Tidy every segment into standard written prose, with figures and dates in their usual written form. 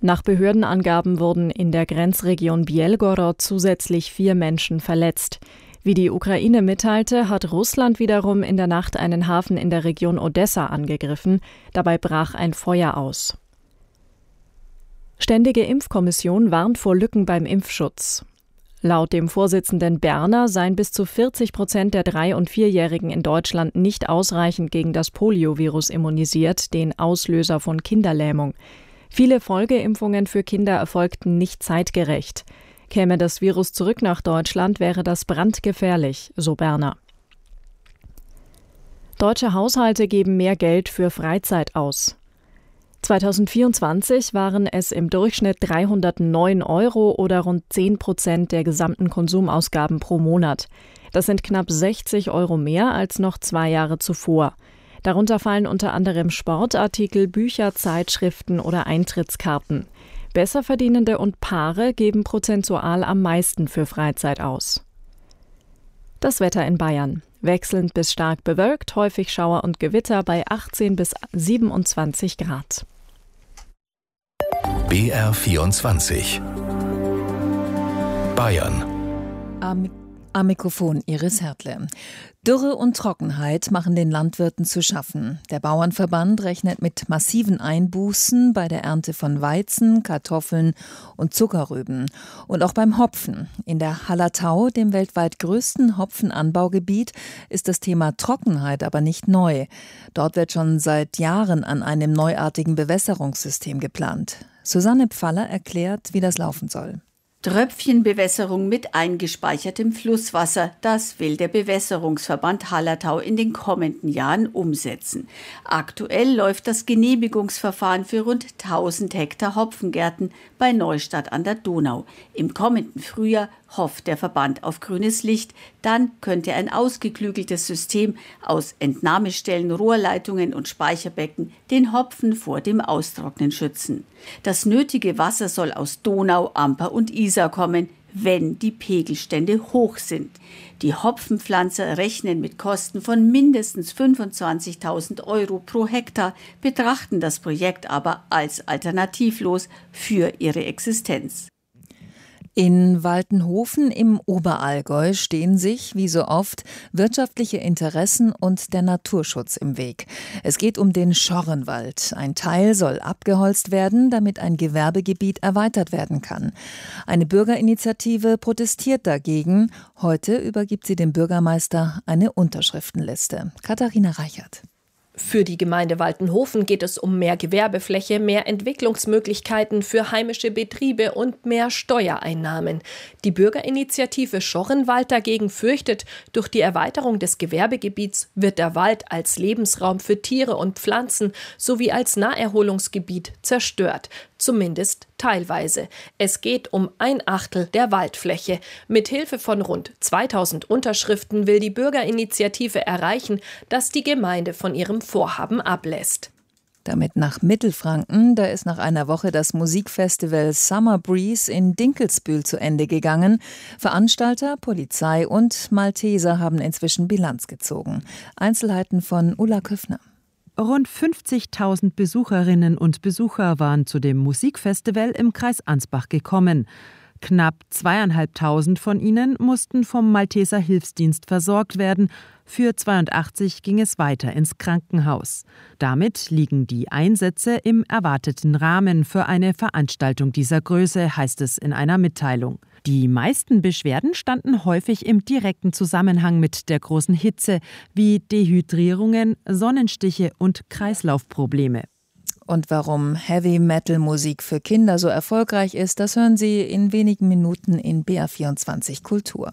Nach Behördenangaben wurden in der Grenzregion Bielgorod zusätzlich 4 Menschen verletzt. Wie die Ukraine mitteilte, hat Russland wiederum in der Nacht einen Hafen in der Region Odessa angegriffen. Dabei brach ein Feuer aus. Ständige Impfkommission warnt vor Lücken beim Impfschutz. Laut dem Vorsitzenden Berner seien bis zu 40% der 3- und 4-Jährigen in Deutschland nicht ausreichend gegen das Poliovirus immunisiert, den Auslöser von Kinderlähmung. Viele Folgeimpfungen für Kinder erfolgten nicht zeitgerecht. Käme das Virus zurück nach Deutschland, wäre das brandgefährlich, so Berner. Deutsche Haushalte geben mehr Geld für Freizeit aus. 2024 waren es im Durchschnitt 309 € oder rund 10% der gesamten Konsumausgaben pro Monat. Das sind knapp 60 € mehr als noch 2 Jahre zuvor. Darunter fallen unter anderem Sportartikel, Bücher, Zeitschriften oder Eintrittskarten. Besserverdienende und Paare geben prozentual am meisten für Freizeit aus. Das Wetter in Bayern. Wechselnd bis stark bewölkt, häufig Schauer und Gewitter bei 18 bis 27 Grad. BR24 Bayern. Am Mikrofon Iris Hertle. Dürre und Trockenheit machen den Landwirten zu schaffen. Der Bauernverband rechnet mit massiven Einbußen bei der Ernte von Weizen, Kartoffeln und Zuckerrüben. Und auch beim Hopfen. In der Hallertau, dem weltweit größten Hopfenanbaugebiet, ist das Thema Trockenheit aber nicht neu. Dort wird schon seit Jahren an einem neuartigen Bewässerungssystem geplant. Susanne Pfaller erklärt, wie das laufen soll. Tröpfchenbewässerung mit eingespeichertem Flusswasser, das will der Bewässerungsverband Hallertau in den kommenden Jahren umsetzen. Aktuell läuft das Genehmigungsverfahren für rund 1000 Hektar Hopfengärten bei Neustadt an der Donau. Im kommenden Frühjahr hofft der Verband auf grünes Licht. Dann könnte ein ausgeklügeltes System aus Entnahmestellen, Rohrleitungen und Speicherbecken den Hopfen vor dem Austrocknen schützen. Das nötige Wasser soll aus Donau, Amper und Isar kommen, wenn die Pegelstände hoch sind. Die Hopfenpflanzer rechnen mit Kosten von mindestens 25.000 € pro Hektar, betrachten das Projekt aber als alternativlos für ihre Existenz. In Waltenhofen im Oberallgäu stehen sich, wie so oft, wirtschaftliche Interessen und der Naturschutz im Weg. Es geht um den Schorrenwald. Ein Teil soll abgeholzt werden, damit ein Gewerbegebiet erweitert werden kann. Eine Bürgerinitiative protestiert dagegen. Heute übergibt sie dem Bürgermeister eine Unterschriftenliste. Katharina Reichert. Für die Gemeinde Waltenhofen geht es um mehr Gewerbefläche, mehr Entwicklungsmöglichkeiten für heimische Betriebe und mehr Steuereinnahmen. Die Bürgerinitiative Schorrenwald dagegen fürchtet, durch die Erweiterung des Gewerbegebiets wird der Wald als Lebensraum für Tiere und Pflanzen sowie als Naherholungsgebiet zerstört. Zumindest teilweise. Es geht um 1/8 der Waldfläche. Mit Hilfe von rund 2000 Unterschriften will die Bürgerinitiative erreichen, dass die Gemeinde von ihrem Vorhaben ablässt. Damit nach Mittelfranken, da ist nach einer Woche das Musikfestival Summer Breeze in Dinkelsbühl zu Ende gegangen. Veranstalter, Polizei und Malteser haben inzwischen Bilanz gezogen. Einzelheiten von Ulla Köffner. Rund 50.000 Besucherinnen und Besucher waren zu dem Musikfestival im Kreis Ansbach gekommen. Knapp 2.500 von ihnen mussten vom Malteser Hilfsdienst versorgt werden. Für 82 ging es weiter ins Krankenhaus. Damit liegen die Einsätze im erwarteten Rahmen für eine Veranstaltung dieser Größe, heißt es in einer Mitteilung. Die meisten Beschwerden standen häufig im direkten Zusammenhang mit der großen Hitze, wie Dehydrierungen, Sonnenstiche und Kreislaufprobleme. Und warum Heavy-Metal-Musik für Kinder so erfolgreich ist, das hören Sie in wenigen Minuten in BR24 Kultur.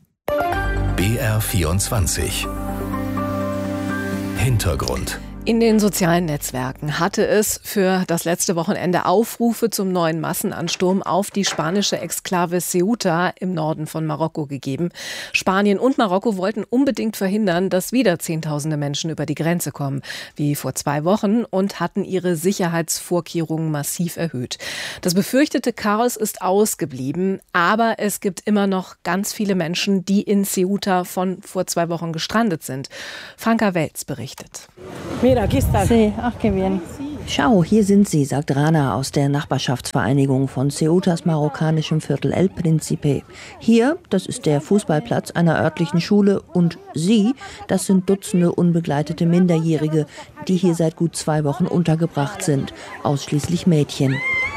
BR24 Hintergrund. In den sozialen Netzwerken hatte es für das letzte Wochenende Aufrufe zum neuen Massenansturm auf die spanische Exklave Ceuta im Norden von Marokko gegeben. Spanien und Marokko wollten unbedingt verhindern, dass wieder Zehntausende Menschen über die Grenze kommen, wie vor 2 Wochen, und hatten ihre Sicherheitsvorkehrungen massiv erhöht. Das befürchtete Chaos ist ausgeblieben, aber es gibt immer noch ganz viele Menschen, die in Ceuta von vor 2 Wochen gestrandet sind. Franka Welz berichtet. Sí, qué bien. Schau, hier sind sie, sagt Rana aus der Nachbarschaftsvereinigung von Ceutas marokkanischem Viertel El Príncipe. Hier, das ist der Fußballplatz einer örtlichen Schule, und sie, das sind Dutzende unbegleitete Minderjährige, die hier seit gut 2 Wochen untergebracht sind, ausschließlich Mädchen.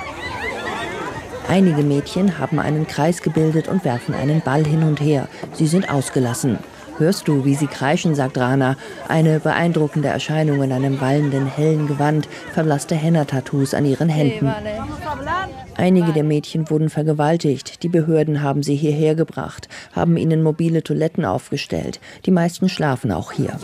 Einige Mädchen haben einen Kreis gebildet und werfen einen Ball hin und her. Sie sind ausgelassen. Hörst du, wie sie kreischen, sagt Rana. Eine beeindruckende Erscheinung in einem wallenden, hellen Gewand, verblasste Henna-Tattoos an ihren Händen. Einige der Mädchen wurden vergewaltigt. Die Behörden haben sie hierher gebracht, haben ihnen mobile Toiletten aufgestellt. Die meisten schlafen auch hier.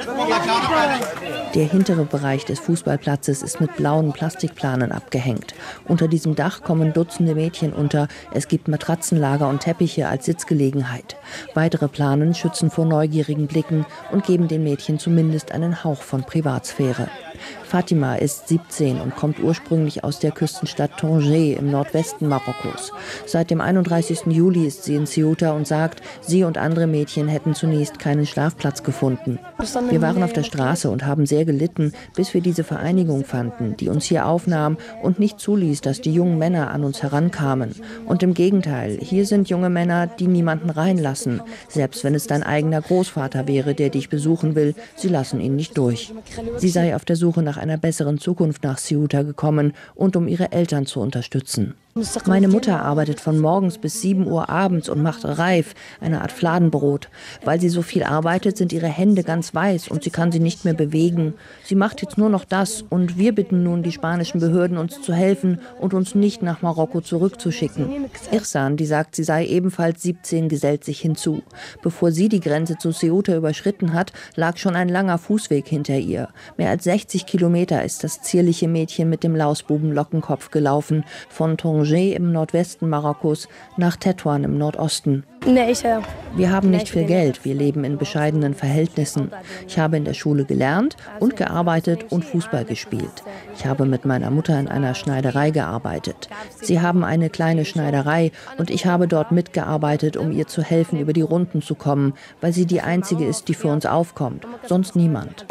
Der hintere Bereich des Fußballplatzes ist mit blauen Plastikplanen abgehängt. Unter diesem Dach kommen Dutzende Mädchen unter. Es gibt Matratzenlager und Teppiche als Sitzgelegenheit. Weitere Planen schützen vor neugierigen Blicken und geben den Mädchen zumindest einen Hauch von Privatsphäre. Fatima ist 17 und kommt ursprünglich aus der Küstenstadt Tanger im Nordwesten Marokkos. Seit dem 31. Juli ist sie in Ceuta und sagt, sie und andere Mädchen hätten zunächst keinen Schlafplatz gefunden. Wir waren auf der Straße und haben sehr gelitten, bis wir diese Vereinigung fanden, die uns hier aufnahm und nicht zuließ, dass die jungen Männer an uns herankamen. Und im Gegenteil, hier sind junge Männer, die niemanden reinlassen. Selbst wenn es dein eigener Großvater wäre, der dich besuchen will, sie lassen ihn nicht durch. Sie sei auf der Suche nach einer besseren Zukunft nach Ceuta gekommen und um ihre Eltern zu unterstützen. Meine Mutter arbeitet von morgens bis 7 Uhr abends und macht Reif, eine Art Fladenbrot. Weil sie so viel arbeitet, sind ihre Hände ganz weiß und sie kann sie nicht mehr bewegen. Sie macht jetzt nur noch das und wir bitten nun die spanischen Behörden, uns zu helfen und uns nicht nach Marokko zurückzuschicken. Irsan, die sagt, sie sei ebenfalls 17, gesellt sich hinzu. Bevor sie die Grenze zu Ceuta überschritten hat, lag schon ein langer Fußweg hinter ihr. Mehr als 60 Kilometer ist das zierliche Mädchen mit dem Lausbuben-Lockenkopf gelaufen, von Tanger im Nordwesten Marokkos nach Tetuan im Nordosten. Wir haben nicht viel Geld, wir leben in bescheidenen Verhältnissen. Ich habe in der Schule gelernt und gearbeitet und Fußball gespielt. Ich habe mit meiner Mutter in einer Schneiderei gearbeitet. Sie haben eine kleine Schneiderei und ich habe dort mitgearbeitet, um ihr zu helfen, über die Runden zu kommen, weil sie die einzige ist, die für uns aufkommt. Sonst niemand.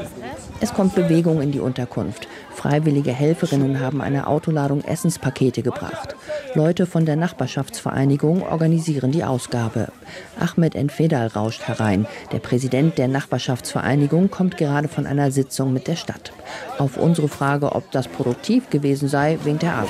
Es kommt Bewegung in die Unterkunft. Freiwillige Helferinnen haben eine Autoladung Essenspakete gebracht. Leute von der Nachbarschaftsvereinigung organisieren die Ausgabe. Ahmed Enfedal rauscht herein. Der Präsident der Nachbarschaftsvereinigung kommt gerade von einer Sitzung mit der Stadt. Auf unsere Frage, ob das produktiv gewesen sei, winkt er ab.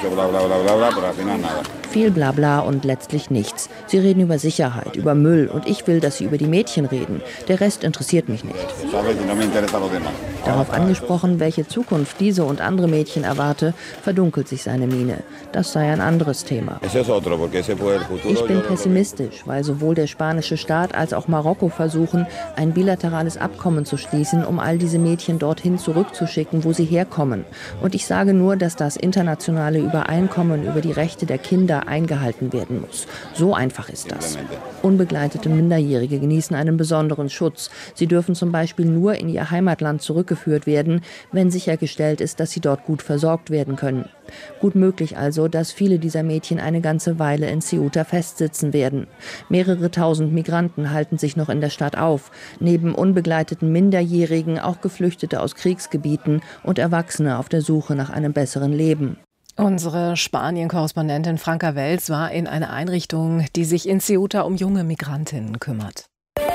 Viel Blabla und letztlich nichts. Sie reden über Sicherheit, über Müll und ich will, dass sie über die Mädchen reden. Der Rest interessiert mich nicht. Darauf angesprochen, welche Zukunft diese und andere Mädchen erwarte, verdunkelt sich seine Miene. Das sei ein anderes Thema. Ich bin pessimistisch, weil sowohl der spanische Staat als auch Marokko versuchen, ein bilaterales Abkommen zu schließen, um all diese Mädchen dorthin zurückzuschicken, wo sie herkommen. Und ich sage nur, dass das internationale Übereinkommen über die Rechte der Kinder eingehalten werden muss. So einfach ist das. Unbegleitete Minderjährige genießen einen besonderen Schutz. Sie dürfen zum Beispiel nur in ihr Heimatland zurückgeführt werden, wenn sichergestellt ist, dass sie dort gut versorgt werden können. Gut möglich also, dass viele dieser Mädchen eine ganze Weile in Ceuta festsitzen werden. Mehrere tausend Migranten halten sich noch in der Stadt auf. Neben unbegleiteten Minderjährigen auch Geflüchtete aus Kriegsgebieten und Erwachsene auf der Suche nach einem besseren Leben. Unsere Spanien-Korrespondentin Franka Wels war in einer Einrichtung, die sich in Ceuta um junge Migrantinnen kümmert.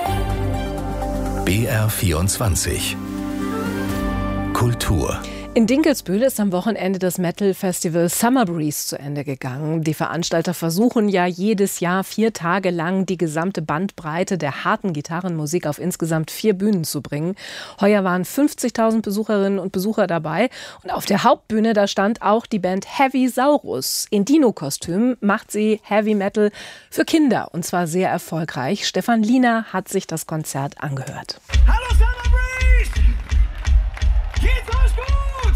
BR24 Kultur. In Dinkelsbühl ist am Wochenende das Metal-Festival Summer Breeze zu Ende gegangen. Die Veranstalter versuchen ja jedes Jahr 4 Tage lang die gesamte Bandbreite der harten Gitarrenmusik auf insgesamt 4 Bühnen zu bringen. Heuer waren 50.000 Besucherinnen und Besucher dabei. Und auf der Hauptbühne, da stand auch die Band Heavy Saurus. In Dino-Kostüm macht sie Heavy Metal für Kinder und zwar sehr erfolgreich. Stefan Liener hat sich das Konzert angehört. Hallo Summer Breeze! Geht's euch gut?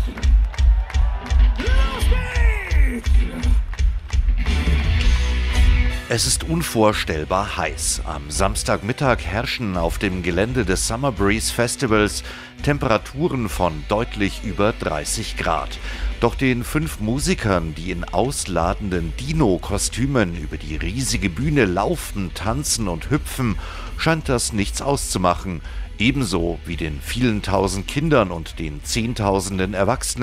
Es ist unvorstellbar heiß. Am Samstagmittag herrschen auf dem Gelände des Summer Breeze Festivals Temperaturen von deutlich über 30 Grad. Doch den 5 Musikern, die in ausladenden Dino-Kostümen über die riesige Bühne laufen, tanzen und hüpfen, scheint das nichts auszumachen. Ebenso wie den vielen tausend Kindern und den Zehntausenden Erwachsenen,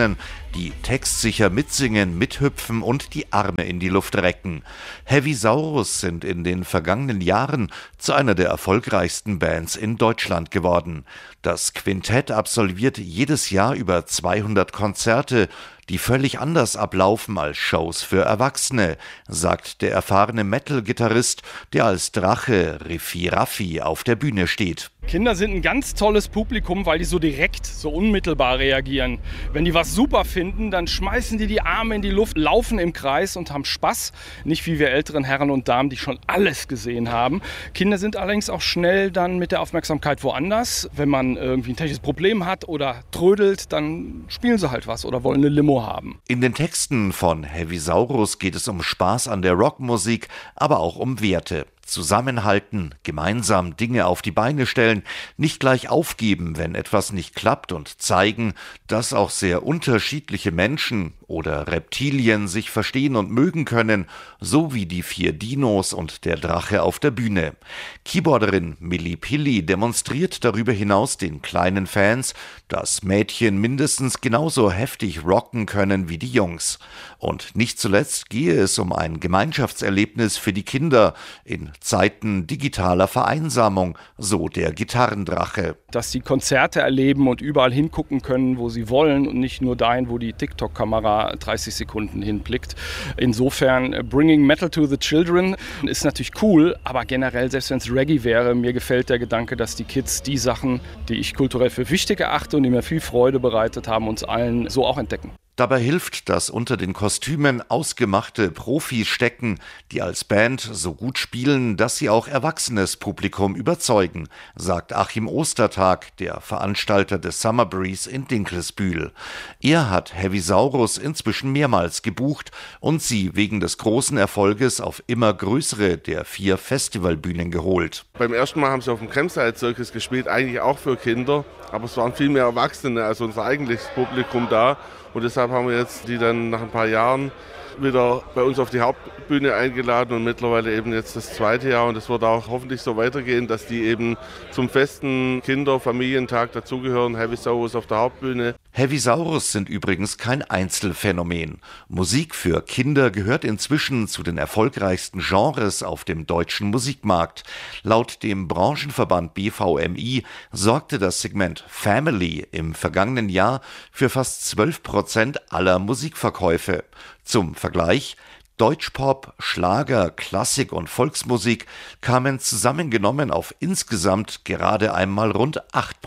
die textsicher mitsingen, mithüpfen und die Arme in die Luft recken. Heavisaurus sind in den vergangenen Jahren zu einer der erfolgreichsten Bands in Deutschland geworden. Das Quintett absolviert jedes Jahr über 200 Konzerte, die völlig anders ablaufen als Shows für Erwachsene, sagt der erfahrene Metal-Gitarrist, der als Drache Riffi Raffi auf der Bühne steht. Kinder sind ein ganz tolles Publikum, weil die so direkt, so unmittelbar reagieren. Wenn die was super finden, dann schmeißen die Arme in die Luft, laufen im Kreis und haben Spaß. Nicht wie wir älteren Herren und Damen, die schon alles gesehen haben. Kinder sind allerdings auch schnell dann mit der Aufmerksamkeit woanders. Wenn man irgendwie ein technisches Problem hat oder trödelt, dann spielen sie halt was oder wollen eine Limo haben. In den Texten von Heavisaurus geht es um Spaß an der Rockmusik, aber auch um Werte. Zusammenhalten, gemeinsam Dinge auf die Beine stellen, nicht gleich aufgeben, wenn etwas nicht klappt und zeigen, dass auch sehr unterschiedliche Menschen oder Reptilien sich verstehen und mögen können, so wie die 4 Dinos und der Drache auf der Bühne. Keyboarderin Milli Pilli demonstriert darüber hinaus den kleinen Fans, dass Mädchen mindestens genauso heftig rocken können wie die Jungs. Und nicht zuletzt gehe es um ein Gemeinschaftserlebnis für die Kinder in Zeiten digitaler Vereinsamung, so der Gitarrendrache. Dass sie Konzerte erleben und überall hingucken können, wo sie wollen und nicht nur dahin, wo die TikTok-Kamera 30 Sekunden hinblickt. Insofern, Bringing Metal to the Children ist natürlich cool, aber generell, selbst wenn es Reggae wäre, mir gefällt der Gedanke, dass die Kids die Sachen, die ich kulturell für wichtig erachte und die mir viel Freude bereitet haben, uns allen so auch entdecken. Dabei hilft, dass unter den Kostümen ausgemachte Profis stecken, die als Band so gut spielen, dass sie auch erwachsenes Publikum überzeugen, sagt Achim Ostertag, der Veranstalter des Summer Breeze in Dinkelsbühl. Er hat Heavisaurus inzwischen mehrmals gebucht und sie wegen des großen Erfolges auf immer größere der 4 Festivalbühnen geholt. Beim ersten Mal haben sie auf dem Kremside Circus gespielt, eigentlich auch für Kinder, aber es waren viel mehr Erwachsene als unser eigentliches Publikum da. Und deshalb haben wir jetzt die dann nach ein paar Jahren wieder bei uns auf die Hauptbühne eingeladen und mittlerweile eben jetzt das 2. Jahr. Und es wird auch hoffentlich so weitergehen, dass die eben zum festen Kinder-Familientag dazugehören. Heavisaurus auf der Hauptbühne. Heavisaurus sind übrigens kein Einzelfänomen. Musik für Kinder gehört inzwischen zu den erfolgreichsten Genres auf dem deutschen Musikmarkt. Laut dem Branchenverband BVMI sorgte das Segment Family im vergangenen Jahr für fast 12% aller Musikverkäufe. Zum Vergleich: Deutschpop, Schlager, Klassik und Volksmusik kamen zusammengenommen auf insgesamt gerade einmal rund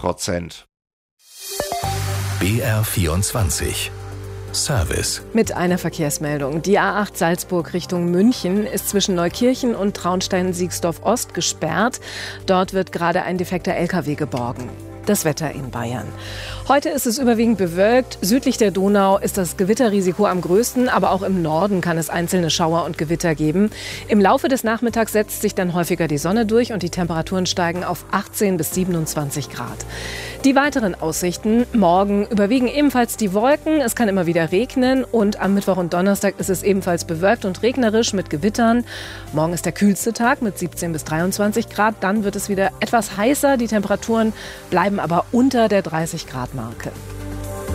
8%. BR24 Service. Mit einer Verkehrsmeldung. Die A8 Salzburg Richtung München ist zwischen Neukirchen und Traunstein-Siegsdorf Ost gesperrt. Dort wird gerade ein defekter LKW geborgen. Das Wetter in Bayern. Heute ist es überwiegend bewölkt. Südlich der Donau ist das Gewitterrisiko am größten, aber auch im Norden kann es einzelne Schauer und Gewitter geben. Im Laufe des Nachmittags setzt sich dann häufiger die Sonne durch und die Temperaturen steigen auf 18 bis 27 Grad. Die weiteren Aussichten: Morgen überwiegen ebenfalls die Wolken. Es kann immer wieder regnen und am Mittwoch und Donnerstag ist es ebenfalls bewölkt und regnerisch mit Gewittern. Morgen ist der kühlste Tag mit 17 bis 23 Grad. Dann wird es wieder etwas heißer. Die Temperaturen bleiben aber unter der 30 Grad Marke.